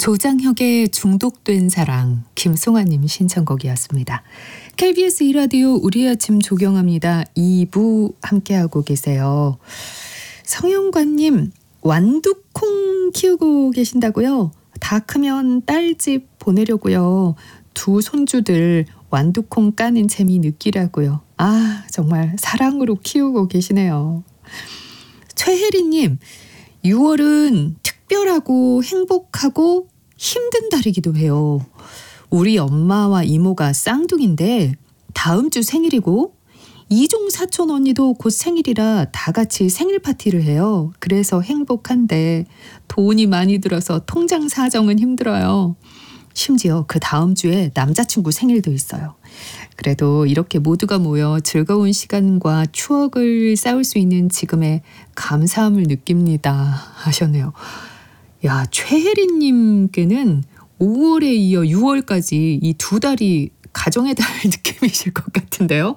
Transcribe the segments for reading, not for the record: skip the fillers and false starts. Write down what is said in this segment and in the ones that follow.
조장혁의 중독된 사랑, 김송아님 신청곡이었습니다. KBS 2라디오 우리 아침 조경합니다. 2부 함께하고 계세요. 성영관님, 완두콩 키우고 계신다고요? 다 크면 딸집 보내려고요. 두 손주들 완두콩 까는 재미 느끼라고요. 아, 정말 사랑으로 키우고 계시네요. 최혜리님, 6월은 특별하고 행복하고 힘든 달이기도 해요. 우리 엄마와 이모가 쌍둥이인데 다음 주 생일이고 이종 사촌 언니도 곧 생일이라 다 같이 생일 파티를 해요. 그래서 행복한데 돈이 많이 들어서 통장 사정은 힘들어요. 심지어 그 다음 주에 남자친구 생일도 있어요. 그래도 이렇게 모두가 모여 즐거운 시간과 추억을 쌓을 수 있는 지금의 감사함을 느낍니다 하셨네요. 야, 최혜리님께는 5월에 이어 6월까지 이 두 달이 가정의 달 느낌이실 것 같은데요.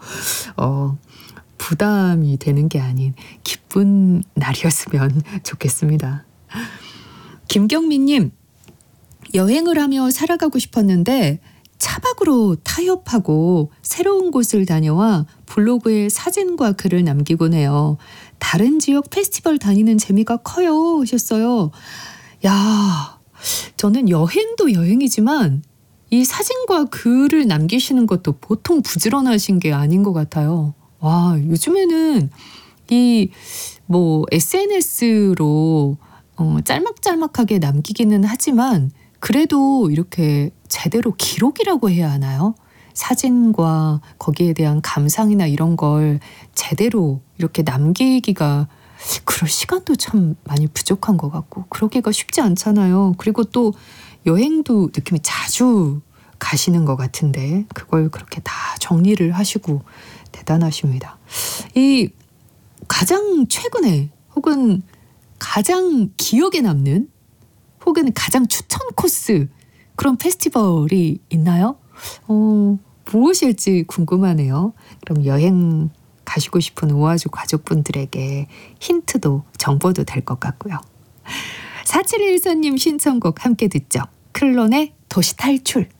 부담이 되는 게 아닌 기쁜 날이었으면 좋겠습니다. 김경민님, 여행을 하며 살아가고 싶었는데 차박으로 타협하고 새로운 곳을 다녀와 블로그에 사진과 글을 남기곤 해요. 다른 지역 페스티벌 다니는 재미가 커요 하셨어요. 야, 저는 여행도 여행이지만 이 사진과 글을 남기시는 것도 보통 부지런하신 게 아닌 것 같아요. 와, 요즘에는 이 SNS로 짤막짤막하게 남기기는 하지만 그래도 이렇게 제대로 기록이라고 해야 하나요? 사진과 거기에 대한 감상이나 이런 걸 제대로 이렇게 남기기가 그럴 시간도 참 많이 부족한 것 같고 그러기가 쉽지 않잖아요. 그리고 또 여행도 느낌이 자주 가시는 것 같은데 그걸 그렇게 다 정리를 하시고 대단하십니다. 이 가장 최근에 혹은 가장 기억에 남는 혹은 가장 추천 코스 그런 페스티벌이 있나요? 무엇일지 궁금하네요. 그럼 여행 가시고 싶은 오아주 가족분들에게 힌트도 정보도 될 것 같고요. 4714님 신청곡 함께 듣죠. 클론의 도시 탈출.